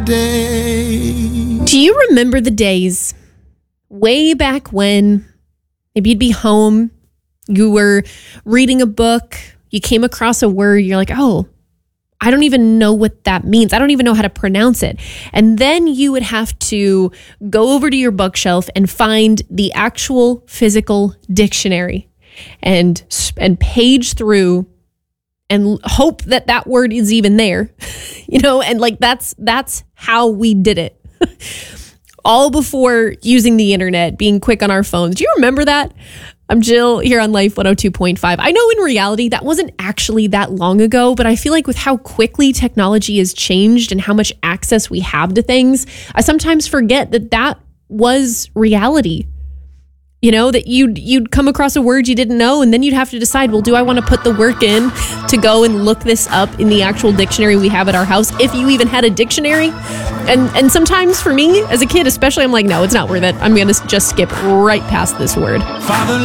Do you remember the days way back when maybe you'd be home, you were reading a book, you came across a word, you're like, oh, I don't even know what that means. I don't even know how to pronounce it. And then you would have to go over to your bookshelf and find the actual physical dictionary and page through and hope that that word is even there, and like that's how we did it. All before using the internet, being quick on our phones. Do you remember that? I'm Jill here on Life 102.5. I know in reality that wasn't actually that long ago, but I feel like with how quickly technology has changed and how much access we have to things, I sometimes forget that was reality. That you'd come across a word you didn't know, and then you'd have to decide, well, do I want to put the work in to go and look this up in the actual dictionary we have at our house, if you even had a dictionary? And sometimes for me, as a kid especially, I'm like, no, it's not worth it. I'm going to just skip right past this word.